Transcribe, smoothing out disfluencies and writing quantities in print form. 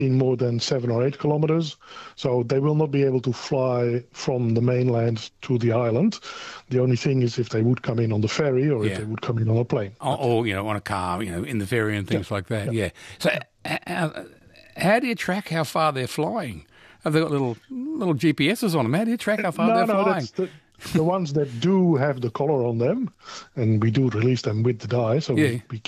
in more than 7 or 8 kilometers. So they will not be able to fly from the mainland to the island. The only thing is if they would come in on the ferry or if they would come in on a plane. Or on a car, in the ferry and things like that, So how do you track how far they're flying? Have they got little GPSs on them? How do you track how far they're flying? The ones that do have the collar on them, and we do release them with the dye, so we